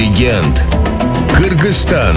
Легенд. Кыргызстан.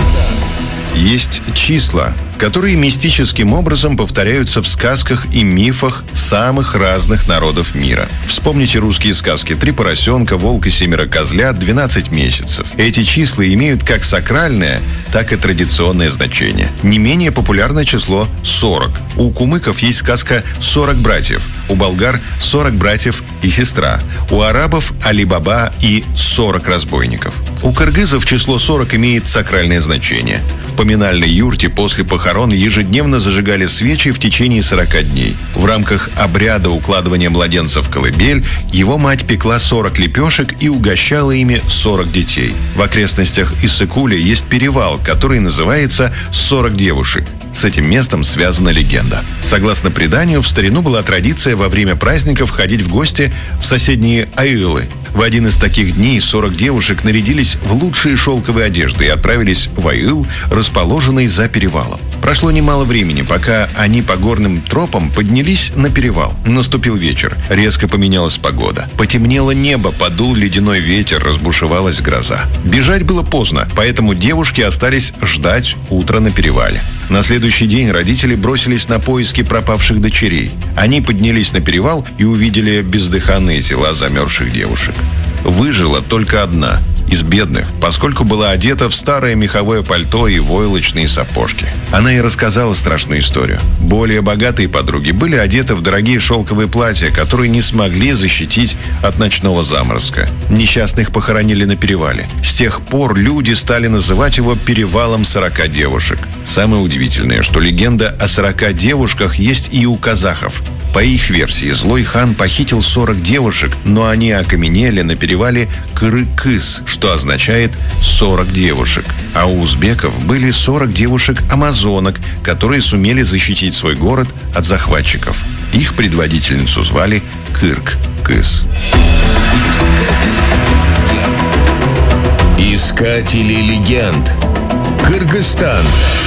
Есть числа, которые мистическим образом повторяются в сказках и мифах самых разных народов мира. Вспомните русские сказки: «Три поросенка», «Волк и 7 козлят», «12 месяцев». Эти числа имеют как сакральное, так и традиционное значение. Не менее популярное число 40. У кумыков есть сказка «40 братьев», у болгар «40 братьев и сестра», у арабов «Али-Баба» и «40 разбойников». У кыргызов число 40 имеет сакральное значение. В поминальной юрте после похорон ежедневно зажигали свечи в течение 40 дней. В рамках обряда укладывания младенца в колыбель его мать пекла 40 лепешек и угощала ими 40 детей. В окрестностях Иссык-Куля есть перевал, который называется «40 девушек». С этим местом связана легенда. Согласно преданию, в старину была традиция во время праздников ходить в гости в соседние аилы. В один из таких дней 40 девушек нарядились в лучшие шелковые одежды и отправились в аил, расположенный за перевалом. Прошло немало времени, пока они по горным тропам поднялись на перевал. Наступил вечер. Резко поменялась погода. Потемнело небо, подул ледяной ветер, разбушевалась гроза. Бежать было поздно, поэтому девушки остались ждать утра на перевале. На следующий день родители бросились на поиски пропавших дочерей. Они поднялись на перевал и увидели бездыханные тела замерзших девушек. Выжила только одна из бедных, поскольку была одета в старое меховое пальто и войлочные сапожки. Она и рассказала страшную историю. Более богатые подруги были одеты в дорогие шелковые платья, которые не смогли защитить от ночного заморозка. Несчастных похоронили на перевале. С тех пор люди стали называть его «перевалом 40 девушек». Самое удивительное, что легенда о 40 девушках есть и у казахов. По их версии, злой хан похитил 40 девушек, но они окаменели на перевале Кыры-Кыз, что означает 40 девушек. А у узбеков были 40 девушек-амазонок, которые сумели защитить свой город от захватчиков. Их предводительницу звали Кырк-Кыз. Искатели легенд. Кыргызстан.